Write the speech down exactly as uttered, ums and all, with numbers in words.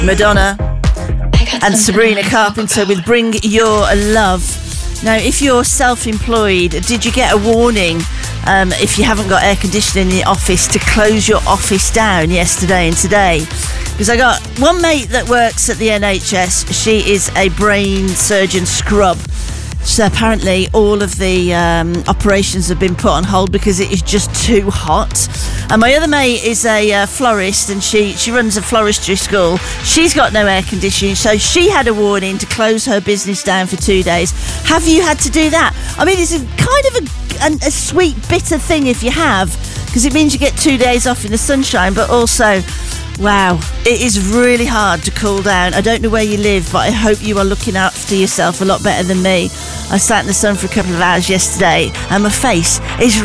Madonna and Sabrina Carpenter with Bring Your Love. Now, if you're self-employed, did you get a warning um, if you haven't got air conditioning in the office to close your office down yesterday and today? Because I got one mate that works at the N H S. She is a brain surgeon scrub. So apparently all of the um, operations have been put on hold because it is just too hot. And my other mate is a uh, florist, and she, she runs a floristry school. She's got no air conditioning, so she had a warning to close her business down for two days. Have you had to do that? I mean, it's a kind of a, a, a sweet, bitter thing if you have, because it means you get two days off in the sunshine, but also, wow, it is really hard to cool down. I don't know where you live, but I hope you are looking after yourself a lot better than me. I sat in the sun for a couple of hours yesterday, and my face is